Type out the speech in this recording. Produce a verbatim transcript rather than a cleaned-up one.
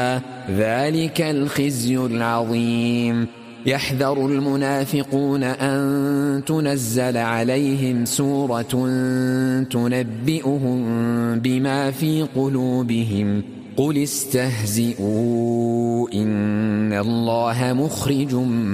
ذلك الخزي العظيم. يحذر المنافقون أن تنزل عليهم سورة تنبئهم بما في قلوبهم قل استهزئوا إن الله مخرج